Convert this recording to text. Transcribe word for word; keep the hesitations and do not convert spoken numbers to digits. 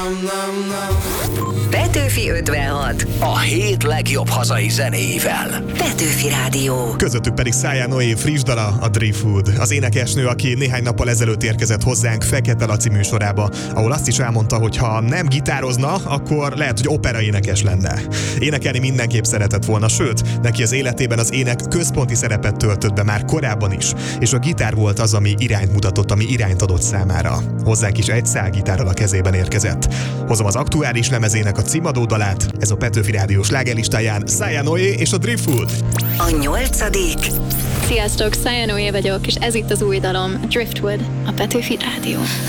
Petőfi ötvenhat. A hét legjobb hazai zenéivel. Petőfi Rádió. Közöttük pedig Szája Noé friss dala, a Driftwood. Az énekesnő, aki néhány nappal ezelőtt érkezett hozzánk Fekete Laci műsorába, ahol azt is elmondta, hogy ha nem gitározna, akkor lehet, hogy opera énekes lenne. Énekelni mindenképp szeretett volna, sőt, neki az életében az ének központi szerepet töltött be már korábban is, és a gitár volt az, ami irányt mutatott, ami irányt adott számára. Hozzánk is egy szál gitárral a kezében érkezett. Hozom az aktuális lemezének a címadó dalát, ez a Petőfi Rádió slágerlistáján Szája Noé és a Driftwood. A nyolcadik. Sziasztok, Szája Noé vagyok, és ez itt az új dalom, Driftwood, a Petőfi Rádió.